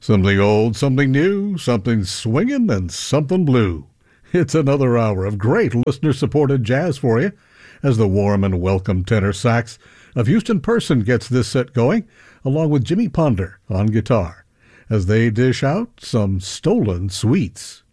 Something old, something new, something swinging, and something blue. It's another hour of great listener-supported jazz for you as the warm and welcome tenor sax of Houston Person gets this set going, along with Jimmy Ponder on guitar, as they dish out some stolen sweets.